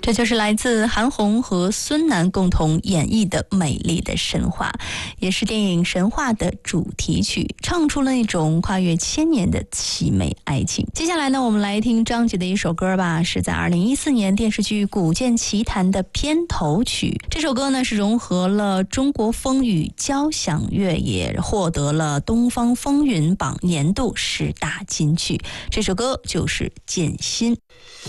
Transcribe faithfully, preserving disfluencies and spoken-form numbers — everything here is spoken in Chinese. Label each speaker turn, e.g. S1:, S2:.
S1: 这就是来自韩红和孙楠共同演绎的《美丽的神话》，也是电影《神话》的主题曲，唱出了那种跨越千年的凄美爱情。接下来呢，我们来听张杰的一首歌吧，是在二零一四年电视剧《古剑奇谭》的片头曲。这首歌呢是融合了中国风与交响乐，也获得了东方风云榜年度十大金曲。这首歌就是《剑心》。